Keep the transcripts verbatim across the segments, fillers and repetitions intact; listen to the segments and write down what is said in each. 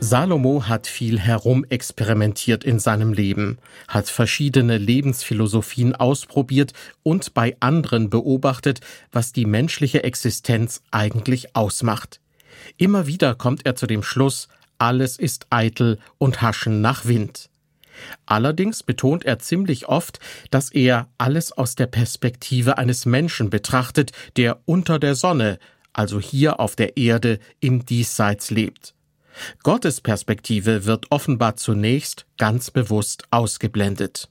Salomo hat viel herumexperimentiert in seinem Leben, hat verschiedene Lebensphilosophien ausprobiert und bei anderen beobachtet, was die menschliche Existenz eigentlich ausmacht. Immer wieder kommt er zu dem Schluss, alles ist eitel und Haschen nach Wind. Allerdings betont er ziemlich oft, dass er alles aus der Perspektive eines Menschen betrachtet, der unter der Sonne, also hier auf der Erde, im Diesseits lebt. Gottes Perspektive wird offenbar zunächst ganz bewusst ausgeblendet.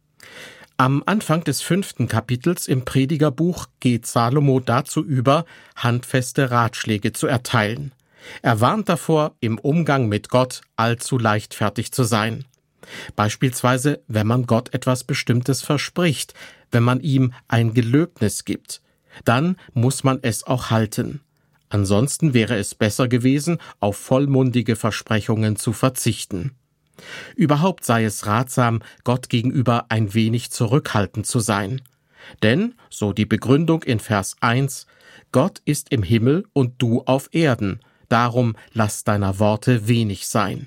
Am Anfang des fünften Kapitels im Predigerbuch geht Salomo dazu über, handfeste Ratschläge zu erteilen. Er warnt davor, im Umgang mit Gott allzu leichtfertig zu sein. Beispielsweise, wenn man Gott etwas Bestimmtes verspricht, wenn man ihm ein Gelöbnis gibt, dann muss man es auch halten. Ansonsten wäre es besser gewesen, auf vollmundige Versprechungen zu verzichten. Überhaupt sei es ratsam, Gott gegenüber ein wenig zurückhaltend zu sein. Denn, so die Begründung in Vers eins, Gott ist im Himmel und du auf Erden, darum lass deiner Worte wenig sein.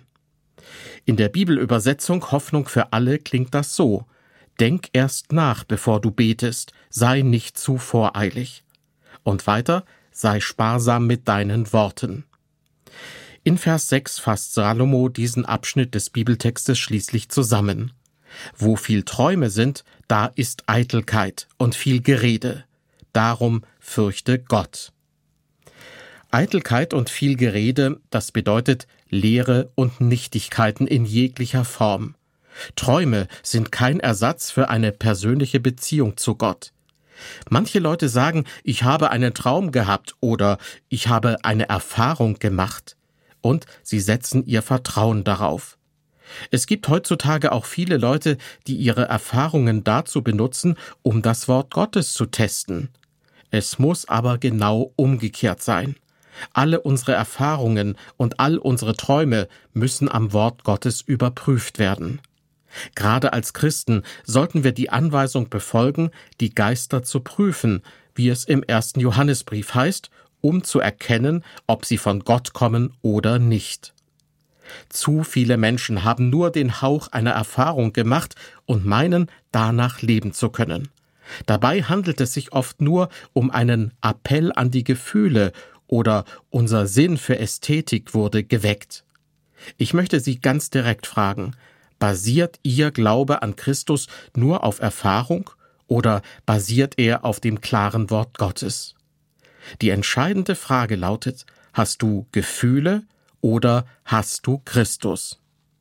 In der Bibelübersetzung Hoffnung für alle klingt das so: Denk erst nach, bevor du betest, sei nicht zu voreilig. Und weiter: Sei sparsam mit deinen Worten. In Vers sechs fasst Salomo diesen Abschnitt des Bibeltextes schließlich zusammen. Wo viel Träume sind, da ist Eitelkeit und viel Gerede. Darum fürchte Gott. Eitelkeit und viel Gerede, das bedeutet Lehre und Nichtigkeiten in jeglicher Form. Träume sind kein Ersatz für eine persönliche Beziehung zu Gott. Manche Leute sagen, ich habe einen Traum gehabt oder ich habe eine Erfahrung gemacht. Und sie setzen ihr Vertrauen darauf. Es gibt heutzutage auch viele Leute, die ihre Erfahrungen dazu benutzen, um das Wort Gottes zu testen. Es muss aber genau umgekehrt sein. Alle unsere Erfahrungen und all unsere Träume müssen am Wort Gottes überprüft werden. Gerade als Christen sollten wir die Anweisung befolgen, die Geister zu prüfen, wie es im ersten Johannesbrief heißt, um zu erkennen, ob sie von Gott kommen oder nicht. Zu viele Menschen haben nur den Hauch einer Erfahrung gemacht und meinen, danach leben zu können. Dabei handelt es sich oft nur um einen Appell an die Gefühle oder unser Sinn für Ästhetik wurde geweckt. Ich möchte Sie ganz direkt fragen: Basiert Ihr Glaube an Christus nur auf Erfahrung oder basiert er auf dem klaren Wort Gottes? Die entscheidende Frage lautet: Hast du Gefühle oder hast du Christus?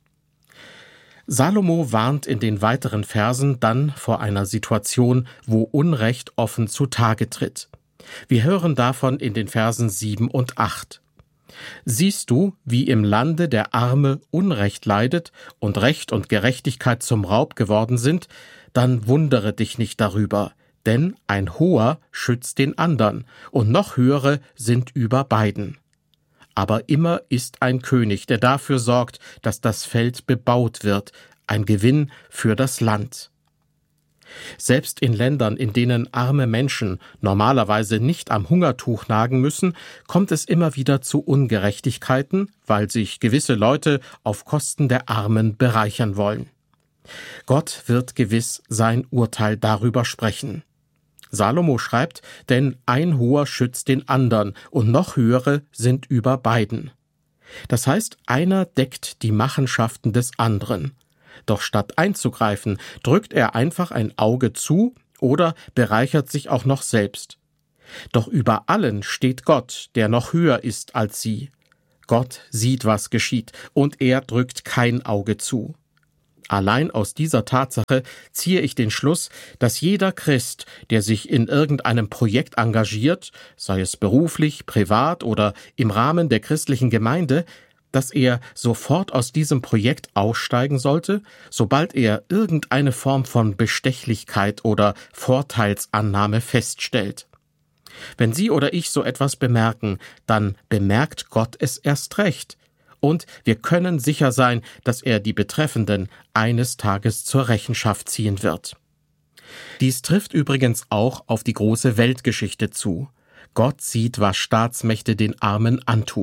Salomo warnt in den weiteren Versen dann vor einer Situation, wo Unrecht offen zutage tritt. Wir hören davon in den Versen sieben und acht. Siehst du, wie im Lande der Arme Unrecht leidet und Recht und Gerechtigkeit zum Raub geworden sind, dann wundere dich nicht darüber, denn ein Hoher schützt den andern, und noch Höhere sind über beiden. Aber immer ist ein König, der dafür sorgt, dass das Feld bebaut wird, ein Gewinn für das Land. Selbst in Ländern, in denen arme Menschen normalerweise nicht am Hungertuch nagen müssen, kommt es immer wieder zu Ungerechtigkeiten, weil sich gewisse Leute auf Kosten der Armen bereichern wollen. Gott wird gewiss sein Urteil darüber sprechen. Salomo schreibt, denn ein Hoher schützt den andern und noch Höhere sind über beiden. Das heißt, einer deckt die Machenschaften des anderen. Doch statt einzugreifen, drückt er einfach ein Auge zu oder bereichert sich auch noch selbst. Doch über allen steht Gott, der noch höher ist als sie. Gott sieht, was geschieht, und er drückt kein Auge zu. Allein aus dieser Tatsache ziehe ich den Schluss, dass jeder Christ, der sich in irgendeinem Projekt engagiert, sei es beruflich, privat oder im Rahmen der christlichen Gemeinde, dass er sofort aus diesem Projekt aussteigen sollte, sobald er irgendeine Form von Bestechlichkeit oder Vorteilsannahme feststellt. Wenn Sie oder ich so etwas bemerken, dann bemerkt Gott es erst recht. Und wir können sicher sein, dass er die Betreffenden eines Tages zur Rechenschaft ziehen wird. Dies trifft übrigens auch auf die große Weltgeschichte zu. Gott sieht, was Staatsmächte den Armen antun.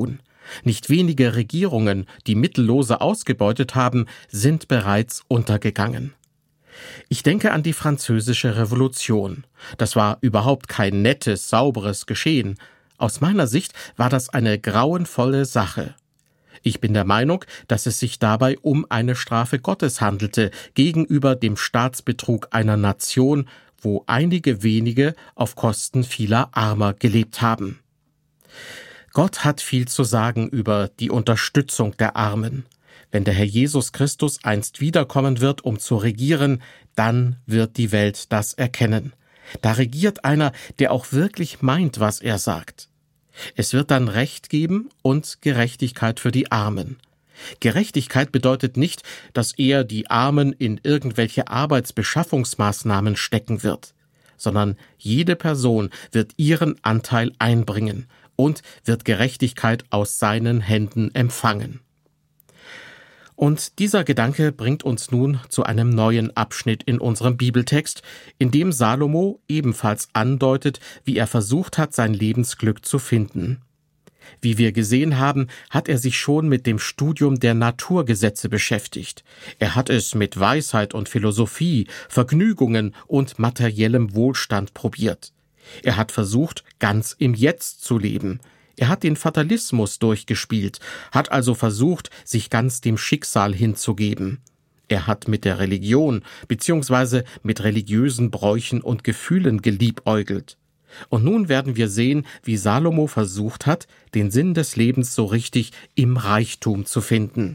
Nicht wenige Regierungen, die Mittellose ausgebeutet haben, sind bereits untergegangen. Ich denke an die Französische Revolution. Das war überhaupt kein nettes, sauberes Geschehen. Aus meiner Sicht war das eine grauenvolle Sache. Ich bin der Meinung, dass es sich dabei um eine Strafe Gottes handelte gegenüber dem Staatsbetrug einer Nation, wo einige wenige auf Kosten vieler Armer gelebt haben. Gott hat viel zu sagen über die Unterstützung der Armen. Wenn der Herr Jesus Christus einst wiederkommen wird, um zu regieren, dann wird die Welt das erkennen. Da regiert einer, der auch wirklich meint, was er sagt. Es wird dann Recht geben und Gerechtigkeit für die Armen. Gerechtigkeit bedeutet nicht, dass er die Armen in irgendwelche Arbeitsbeschaffungsmaßnahmen stecken wird, sondern jede Person wird ihren Anteil einbringen und wird Gerechtigkeit aus seinen Händen empfangen. Und dieser Gedanke bringt uns nun zu einem neuen Abschnitt in unserem Bibeltext, in dem Salomo ebenfalls andeutet, wie er versucht hat, sein Lebensglück zu finden. Wie wir gesehen haben, hat er sich schon mit dem Studium der Naturgesetze beschäftigt. Er hat es mit Weisheit und Philosophie, Vergnügungen und materiellem Wohlstand probiert. Er hat versucht, ganz im Jetzt zu leben. Er hat den Fatalismus durchgespielt, hat also versucht, sich ganz dem Schicksal hinzugeben. Er hat mit der Religion bzw. mit religiösen Bräuchen und Gefühlen geliebäugelt. Und nun werden wir sehen, wie Salomo versucht hat, den Sinn des Lebens so richtig im Reichtum zu finden.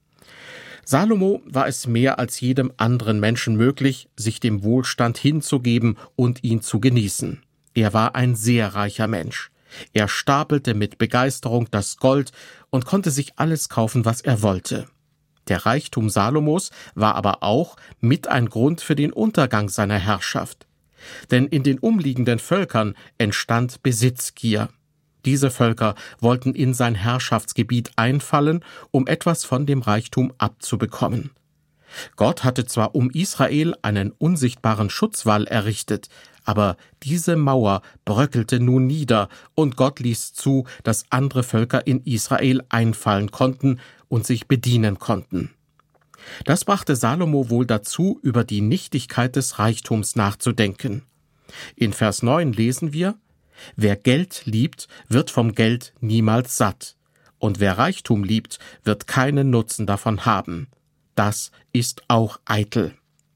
Salomo war es mehr als jedem anderen Menschen möglich, sich dem Wohlstand hinzugeben und ihn zu genießen. Er war ein sehr reicher Mensch. Er stapelte mit Begeisterung das Gold und konnte sich alles kaufen, was er wollte. Der Reichtum Salomos war aber auch mit ein Grund für den Untergang seiner Herrschaft. Denn in den umliegenden Völkern entstand Besitzgier. Diese Völker wollten in sein Herrschaftsgebiet einfallen, um etwas von dem Reichtum abzubekommen. Gott hatte zwar um Israel einen unsichtbaren Schutzwall errichtet, aber diese Mauer bröckelte nun nieder und Gott ließ zu, dass andere Völker in Israel einfallen konnten und sich bedienen konnten. Das brachte Salomo wohl dazu, über die Nichtigkeit des Reichtums nachzudenken. In Vers neun lesen wir: Wer Geld liebt, wird vom Geld niemals satt, und wer Reichtum liebt, wird keinen Nutzen davon haben. Das ist auch eitel.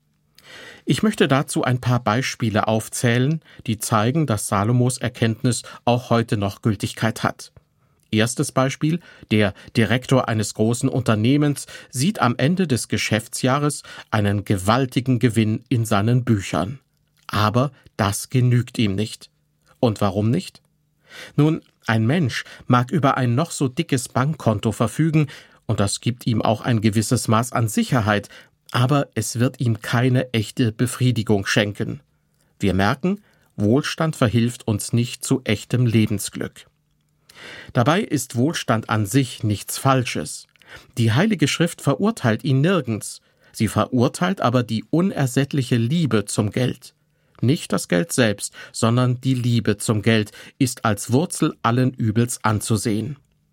Ich möchte dazu ein paar Beispiele aufzählen, die zeigen, dass Salomos Erkenntnis auch heute noch Gültigkeit hat. Erstes Beispiel: Der Direktor eines großen Unternehmens sieht am Ende des Geschäftsjahres einen gewaltigen Gewinn in seinen Büchern. Aber das genügt ihm nicht. Und warum nicht? Nun, ein Mensch mag über ein noch so dickes Bankkonto verfügen, und das gibt ihm auch ein gewisses Maß an Sicherheit, aber es wird ihm keine echte Befriedigung schenken. Wir merken, Wohlstand verhilft uns nicht zu echtem Lebensglück. Dabei ist Wohlstand an sich nichts Falsches. Die Heilige Schrift verurteilt ihn nirgends. Sie verurteilt aber die unersättliche Liebe zum Geld. Nicht das Geld selbst, sondern die Liebe zum Geld ist als Wurzel allen Übels anzusehen.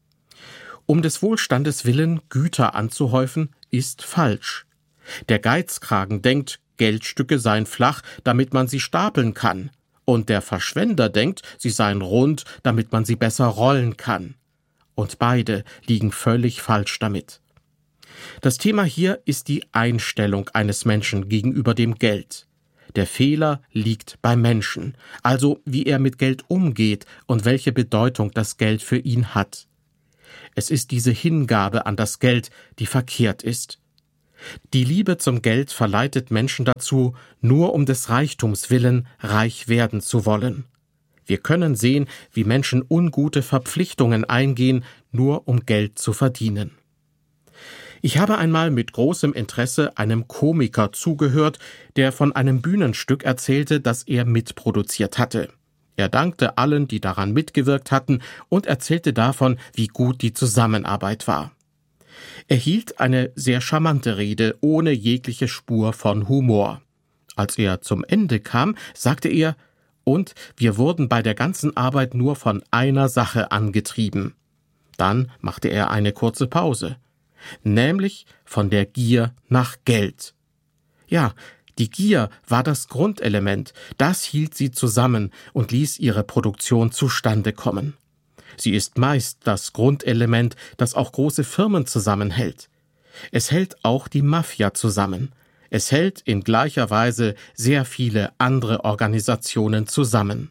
Um des Wohlstandes willen Güter anzuhäufen, ist falsch. Der Geizkragen denkt, Geldstücke seien flach, damit man sie stapeln kann. Und der Verschwender denkt, sie seien rund, damit man sie besser rollen kann. Und beide liegen völlig falsch damit. Das Thema hier ist die Einstellung eines Menschen gegenüber dem Geld. Der Fehler liegt beim Menschen, also wie er mit Geld umgeht und welche Bedeutung das Geld für ihn hat. Es ist diese Hingabe an das Geld, die verkehrt ist. Die Liebe zum Geld verleitet Menschen dazu, nur um des Reichtums willen reich werden zu wollen. Wir können sehen, wie Menschen ungute Verpflichtungen eingehen, nur um Geld zu verdienen. Ich habe einmal mit großem Interesse einem Komiker zugehört, der von einem Bühnenstück erzählte, das er mitproduziert hatte. Er dankte allen, die daran mitgewirkt hatten, und erzählte davon, wie gut die Zusammenarbeit war. Er hielt eine sehr charmante Rede, ohne jegliche Spur von Humor. Als er zum Ende kam, sagte er: Und wir wurden bei der ganzen Arbeit nur von einer Sache angetrieben. Dann machte er eine kurze Pause, nämlich von der Gier nach Geld. Ja, die Gier war das Grundelement, das hielt sie zusammen und ließ ihre Produktion zustande kommen. Sie ist meist das Grundelement, das auch große Firmen zusammenhält. Es hält auch die Mafia zusammen. Es hält in gleicher Weise sehr viele andere Organisationen zusammen.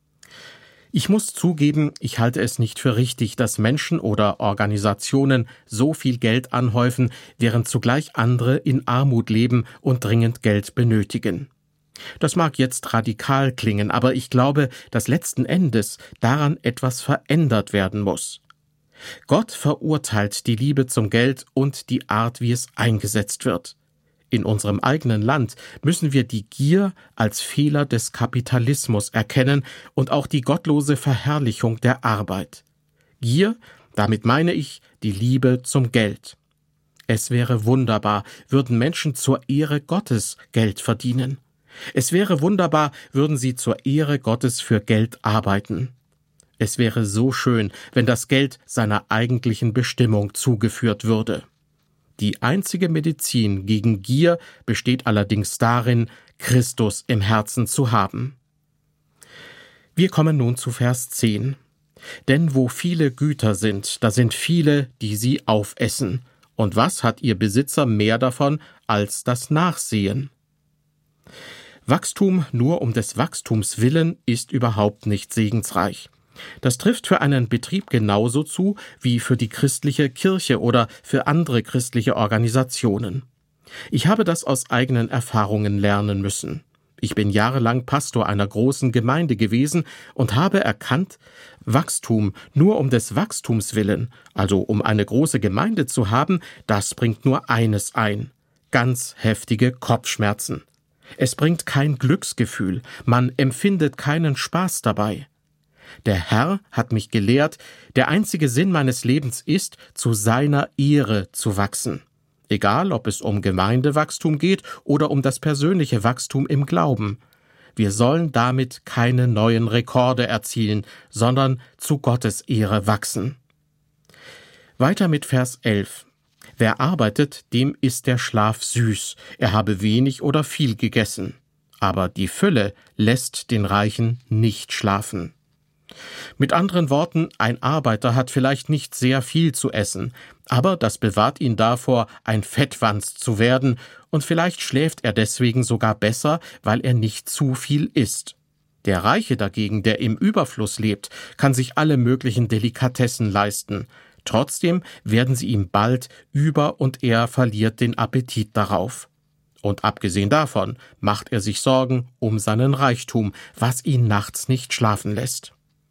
Ich muss zugeben, ich halte es nicht für richtig, dass Menschen oder Organisationen so viel Geld anhäufen, während zugleich andere in Armut leben und dringend Geld benötigen. Das mag jetzt radikal klingen, aber ich glaube, dass letzten Endes daran etwas verändert werden muss. Gott verurteilt die Liebe zum Geld und die Art, wie es eingesetzt wird. In unserem eigenen Land müssen wir die Gier als Fehler des Kapitalismus erkennen und auch die gottlose Verherrlichung der Arbeit. Gier, damit meine ich die Liebe zum Geld. Es wäre wunderbar, würden Menschen zur Ehre Gottes Geld verdienen. Es wäre wunderbar, würden sie zur Ehre Gottes für Geld arbeiten. Es wäre so schön, wenn das Geld seiner eigentlichen Bestimmung zugeführt würde. Die einzige Medizin gegen Gier besteht allerdings darin, Christus im Herzen zu haben. Wir kommen nun zu Vers zehn. Denn wo viele Güter sind, da sind viele, die sie aufessen. Und was hat ihr Besitzer mehr davon als das Nachsehen? Wachstum nur um des Wachstums willen ist überhaupt nicht segensreich. Das trifft für einen Betrieb genauso zu wie für die christliche Kirche oder für andere christliche Organisationen. Ich habe das aus eigenen Erfahrungen lernen müssen. Ich bin jahrelang Pastor einer großen Gemeinde gewesen und habe erkannt, Wachstum nur um des Wachstums willen, also um eine große Gemeinde zu haben, das bringt nur eines ein: ganz heftige Kopfschmerzen. Es bringt kein Glücksgefühl, man empfindet keinen Spaß dabei. Der Herr hat mich gelehrt, der einzige Sinn meines Lebens ist, zu seiner Ehre zu wachsen. Egal, ob es um Gemeindewachstum geht oder um das persönliche Wachstum im Glauben. Wir sollen damit keine neuen Rekorde erzielen, sondern zu Gottes Ehre wachsen. Weiter mit Vers elf. Wer arbeitet, dem ist der Schlaf süß, er habe wenig oder viel gegessen. Aber die Fülle lässt den Reichen nicht schlafen. Mit anderen Worten, ein Arbeiter hat vielleicht nicht sehr viel zu essen, aber das bewahrt ihn davor, ein Fettwanst zu werden, und vielleicht schläft er deswegen sogar besser, weil er nicht zu viel isst. Der Reiche dagegen, der im Überfluss lebt, kann sich alle möglichen Delikatessen leisten. Trotzdem werden sie ihm bald über und er verliert den Appetit darauf. Und abgesehen davon macht er sich Sorgen um seinen Reichtum, was ihn nachts nicht schlafen lässt.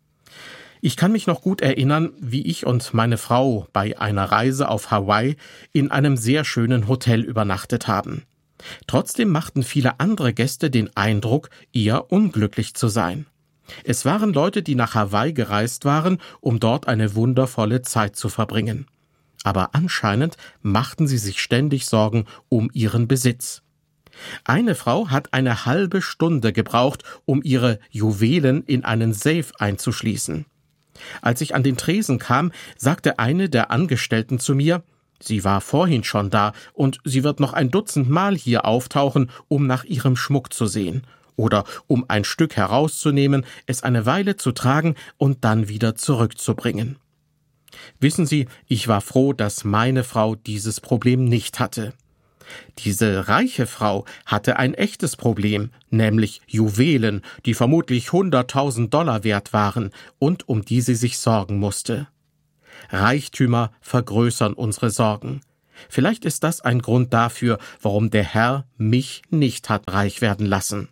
Ich kann mich noch gut erinnern, wie ich und meine Frau bei einer Reise auf Hawaii in einem sehr schönen Hotel übernachtet haben. Trotzdem machten viele andere Gäste den Eindruck, eher unglücklich zu sein. Es waren Leute, die nach Hawaii gereist waren, um dort eine wundervolle Zeit zu verbringen. Aber anscheinend machten sie sich ständig Sorgen um ihren Besitz. Eine Frau hat eine halbe Stunde gebraucht, um ihre Juwelen in einen Safe einzuschließen. Als ich an den Tresen kam, sagte eine der Angestellten zu mir, sie war vorhin schon da und sie wird noch ein Dutzend Mal hier auftauchen, um nach ihrem Schmuck zu sehen oder um ein Stück herauszunehmen, es eine Weile zu tragen und dann wieder zurückzubringen. Wissen Sie, ich war froh, dass meine Frau dieses Problem nicht hatte. Diese reiche Frau hatte ein echtes Problem, nämlich Juwelen, die vermutlich hunderttausend Dollar wert waren und um die sie sich sorgen musste. Reichtümer vergrößern unsere Sorgen. Vielleicht ist das ein Grund dafür, warum der Herr mich nicht hat reich werden lassen.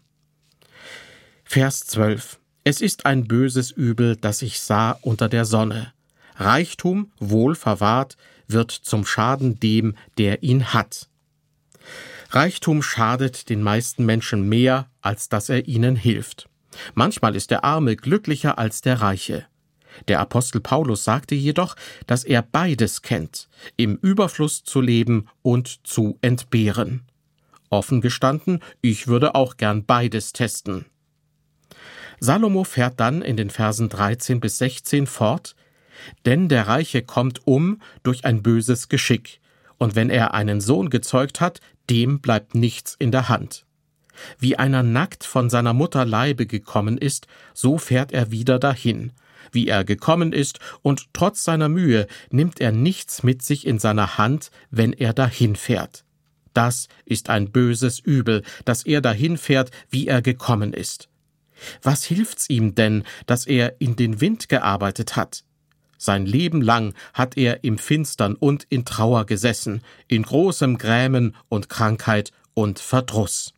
Vers zwölf. Es ist ein böses Übel, das ich sah unter der Sonne. Reichtum, wohl verwahrt, wird zum Schaden dem, der ihn hat. Reichtum schadet den meisten Menschen mehr, als dass er ihnen hilft. Manchmal ist der Arme glücklicher als der Reiche. Der Apostel Paulus sagte jedoch, dass er beides kennt, im Überfluss zu leben und zu entbehren. Offen gestanden, ich würde auch gern beides testen. Salomo fährt dann in den Versen dreizehn bis sechzehn fort: Denn der Reiche kommt um durch ein böses Geschick, und wenn er einen Sohn gezeugt hat, dem bleibt nichts in der Hand. Wie einer nackt von seiner Mutter Leibe gekommen ist, so fährt er wieder dahin. Wie er gekommen ist, und trotz seiner Mühe nimmt er nichts mit sich in seiner Hand, wenn er dahin fährt. Das ist ein böses Übel, dass er dahin fährt, wie er gekommen ist. Was hilft's ihm denn, dass er in den Wind gearbeitet hat? Sein Leben lang hat er im Finstern und in Trauer gesessen, in großem Grämen und Krankheit und Verdruss.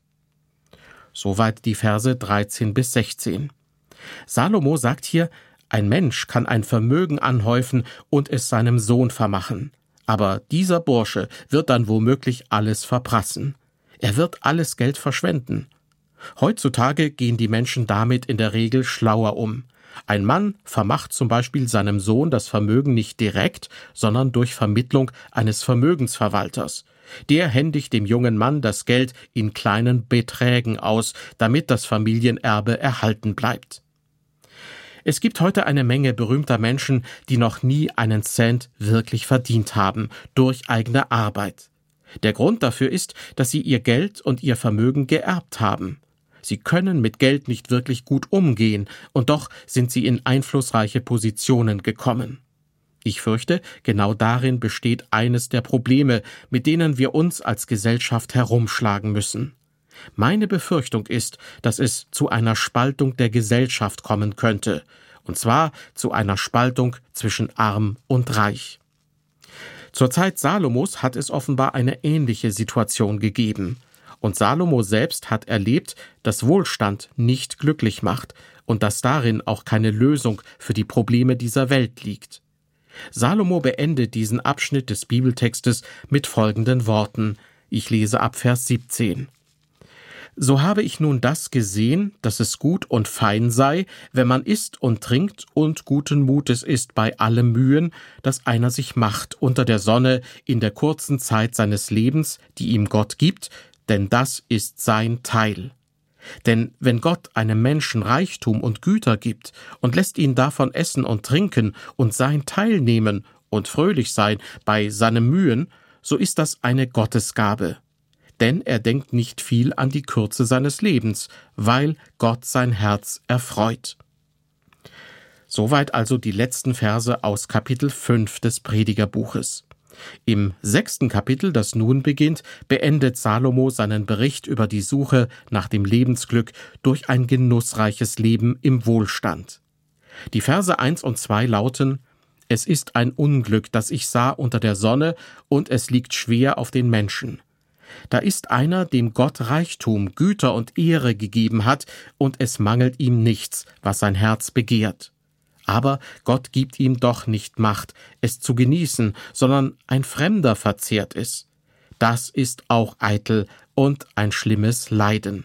Soweit die Verse dreizehn bis sechzehn. Salomo sagt hier, ein Mensch kann ein Vermögen anhäufen und es seinem Sohn vermachen. Aber dieser Bursche wird dann womöglich alles verprassen. Er wird alles Geld verschwenden. Heutzutage gehen die Menschen damit in der Regel schlauer um. Ein Mann vermacht zum Beispiel seinem Sohn das Vermögen nicht direkt, sondern durch Vermittlung eines Vermögensverwalters. Der händigt dem jungen Mann das Geld in kleinen Beträgen aus, damit das Familienerbe erhalten bleibt. Es gibt heute eine Menge berühmter Menschen, die noch nie einen Cent wirklich verdient haben, durch eigene Arbeit. Der Grund dafür ist, dass sie ihr Geld und ihr Vermögen geerbt haben. Sie können mit Geld nicht wirklich gut umgehen, und doch sind sie in einflussreiche Positionen gekommen. Ich fürchte, genau darin besteht eines der Probleme, mit denen wir uns als Gesellschaft herumschlagen müssen. Meine Befürchtung ist, dass es zu einer Spaltung der Gesellschaft kommen könnte, und zwar zu einer Spaltung zwischen Arm und Reich. Zur Zeit Salomos hat es offenbar eine ähnliche Situation gegeben. Und Salomo selbst hat erlebt, dass Wohlstand nicht glücklich macht und dass darin auch keine Lösung für die Probleme dieser Welt liegt. Salomo beendet diesen Abschnitt des Bibeltextes mit folgenden Worten. Ich lese ab Vers siebzehn. So habe ich nun das gesehen, dass es gut und fein sei, wenn man isst und trinkt und guten Mutes ist bei allem Mühen, das einer sich macht unter der Sonne in der kurzen Zeit seines Lebens, die ihm Gott gibt, denn das ist sein Teil. Denn wenn Gott einem Menschen Reichtum und Güter gibt und lässt ihn davon essen und trinken und sein Teil nehmen und fröhlich sein bei seinen Mühen, so ist das eine Gottesgabe. Denn er denkt nicht viel an die Kürze seines Lebens, weil Gott sein Herz erfreut. Soweit also die letzten Verse aus Kapitel fünf des Predigerbuches. Im sechsten Kapitel, das nun beginnt, beendet Salomo seinen Bericht über die Suche nach dem Lebensglück durch ein genussreiches Leben im Wohlstand. Die Verse eins und zwei lauten: Es ist ein Unglück, das ich sah unter der Sonne, und es liegt schwer auf den Menschen. Da ist einer, dem Gott Reichtum, Güter und Ehre gegeben hat, und es mangelt ihm nichts, was sein Herz begehrt. Aber Gott gibt ihm doch nicht Macht, es zu genießen, sondern ein Fremder verzehrt es. Das ist auch eitel und ein schlimmes Leiden.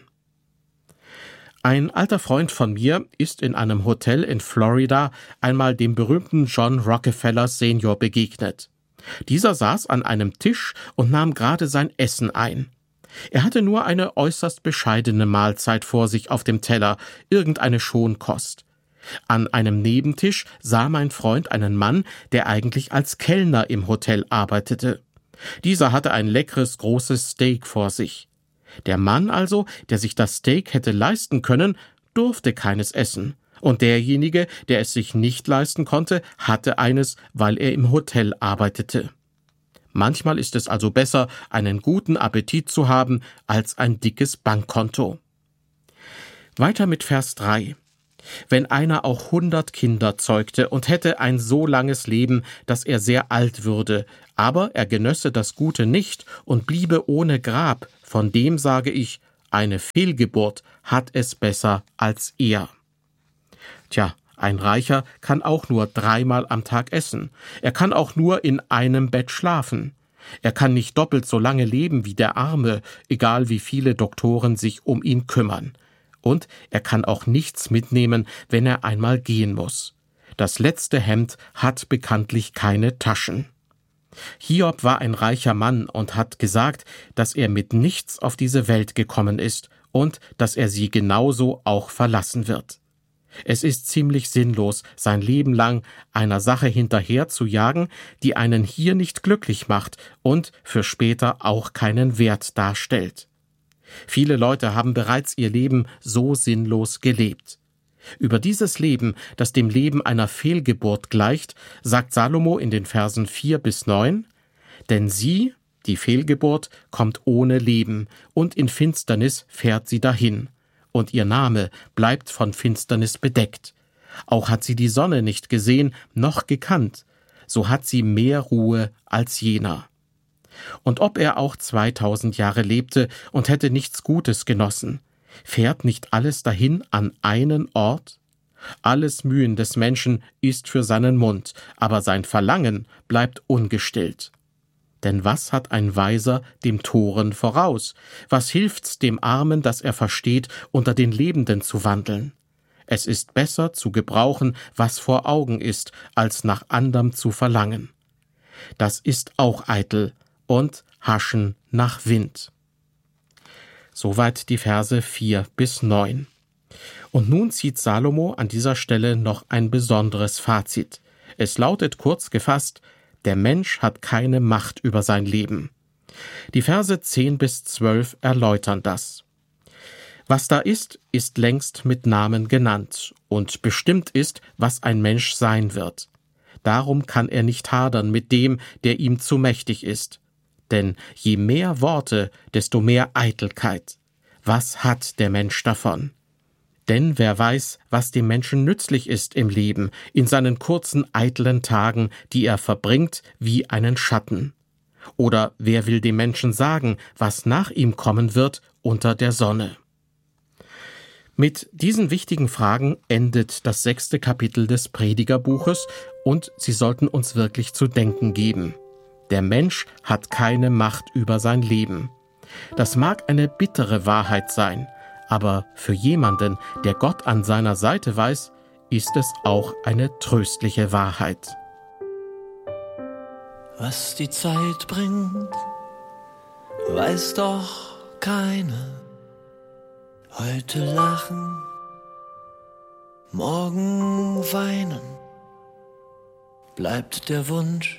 Ein alter Freund von mir ist in einem Hotel in Florida einmal dem berühmten John Rockefeller Senior begegnet. Dieser saß an einem Tisch und nahm gerade sein Essen ein. Er hatte nur eine äußerst bescheidene Mahlzeit vor sich auf dem Teller, irgendeine Schonkost. An einem Nebentisch sah mein Freund einen Mann, der eigentlich als Kellner im Hotel arbeitete. Dieser hatte ein leckeres, großes Steak vor sich. Der Mann also, der sich das Steak hätte leisten können, durfte keines essen. Und derjenige, der es sich nicht leisten konnte, hatte eines, weil er im Hotel arbeitete. Manchmal ist es also besser, einen guten Appetit zu haben, als ein dickes Bankkonto. Weiter mit Vers drei. Wenn einer auch hundert Kinder zeugte und hätte ein so langes Leben, dass er sehr alt würde, aber er genösse das Gute nicht und bliebe ohne Grab, von dem sage ich, eine Fehlgeburt hat es besser als er. Tja, ein Reicher kann auch nur dreimal am Tag essen. Er kann auch nur in einem Bett schlafen. Er kann nicht doppelt so lange leben wie der Arme, egal wie viele Doktoren sich um ihn kümmern. Und er kann auch nichts mitnehmen, wenn er einmal gehen muss. Das letzte Hemd hat bekanntlich keine Taschen. Hiob war ein reicher Mann und hat gesagt, dass er mit nichts auf diese Welt gekommen ist und dass er sie genauso auch verlassen wird. Es ist ziemlich sinnlos, sein Leben lang einer Sache hinterher zu jagen, die einen hier nicht glücklich macht und für später auch keinen Wert darstellt. Viele Leute haben bereits ihr Leben so sinnlos gelebt. Über dieses Leben, das dem Leben einer Fehlgeburt gleicht, sagt Salomo in den Versen vier bis neun, denn sie, die Fehlgeburt, kommt ohne Leben, und in Finsternis fährt sie dahin, und ihr Name bleibt von Finsternis bedeckt. Auch hat sie die Sonne nicht gesehen, noch gekannt, so hat sie mehr Ruhe als jener. Und ob er auch zweitausend Jahre lebte und hätte nichts Gutes genossen, fährt nicht alles dahin an einen Ort? Alles Mühen des Menschen ist für seinen Mund, aber sein Verlangen bleibt ungestillt. Denn was hat ein Weiser dem Toren voraus? Was hilft's dem Armen, dass er versteht, unter den Lebenden zu wandeln? Es ist besser zu gebrauchen, was vor Augen ist, als nach anderem zu verlangen. Das ist auch eitel und haschen nach Wind. Soweit die Verse vier bis neun. Und nun zieht Salomo an dieser Stelle noch ein besonderes Fazit. Es lautet kurz gefasst: Der Mensch hat keine Macht über sein Leben. Die Verse zehn bis zwölf erläutern das. Was da ist, ist längst mit Namen genannt, und bestimmt ist, was ein Mensch sein wird. Darum kann er nicht hadern mit dem, der ihm zu mächtig ist. Denn je mehr Worte, desto mehr Eitelkeit. Was hat der Mensch davon? Denn wer weiß, was dem Menschen nützlich ist im Leben, in seinen kurzen, eitlen Tagen, die er verbringt, wie einen Schatten? Oder wer will dem Menschen sagen, was nach ihm kommen wird unter der Sonne? Mit diesen wichtigen Fragen endet das sechste Kapitel des Predigerbuches, und sie sollten uns wirklich zu denken geben. Der Mensch hat keine Macht über sein Leben. Das mag eine bittere Wahrheit sein, aber für jemanden, der Gott an seiner Seite weiß, ist es auch eine tröstliche Wahrheit. Was die Zeit bringt, weiß doch keiner. Heute lachen, morgen weinen, bleibt der Wunsch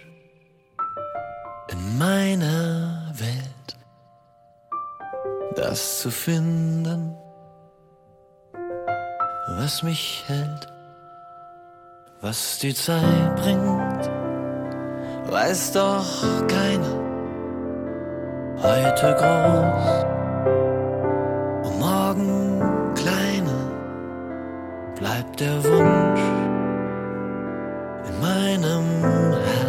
in meiner Welt, das zu finden, was mich hält. Was die Zeit bringt, weiß doch keiner. Heute groß und morgen kleiner, bleibt der Wunsch in meinem Herzen.